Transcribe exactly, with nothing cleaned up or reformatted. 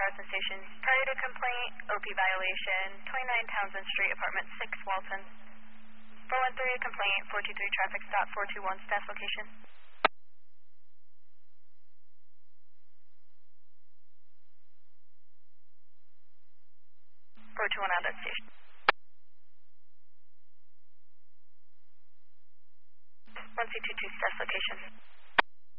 Carson Station. Prior to complaint, O P violation, twenty-nine Townsend Street, apartment six, Walton. four one three, complaint, four two three, traffic stop, four two one, staff location. four two one out at station. one C two two, staff location.